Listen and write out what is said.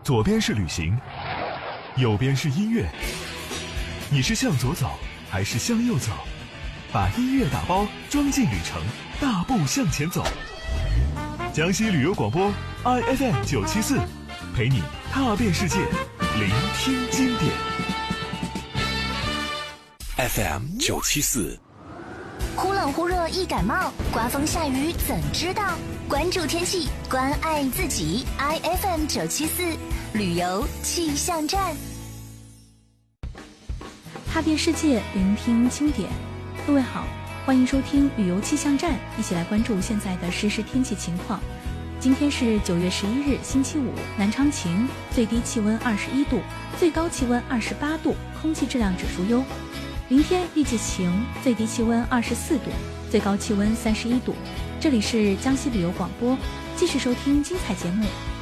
左边是旅行，右边是音乐。你是向左走还是向右走？把音乐打包装进旅程，大步向前走。江西旅游广播 IFM 974，陪你踏遍世界，聆听经典。 FM 974。 忽冷忽热易感冒，刮风下雨怎知道？关注天气，关爱自己。IFM 974旅游气象站， 踏遍世界，聆听经典。各位好，欢迎收听旅游气象站，一起来关注现在的实时天气情况。今天是9月11日，星期五，南昌晴，最低气温21度，最高气温28度，空气质量指数优。明天预计晴，最低气温24度，最高气温31度。这里是江西旅游广播，继续收听精彩节目，